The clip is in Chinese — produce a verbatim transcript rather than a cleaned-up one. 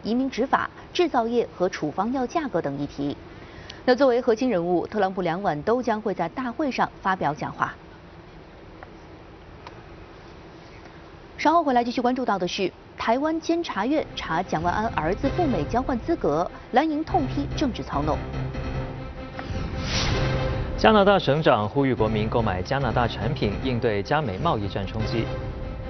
移民执法、制造业和处方药价格等议题。那作为核心人物，特朗普两晚都将会在大会上发表讲话。稍后回来继续关注到的是，台湾监察院查蒋万安儿子赴美交换资格，蓝营痛批政治操弄。 加拿大省长呼吁国民购买加拿大产品，应对加美贸易战冲击。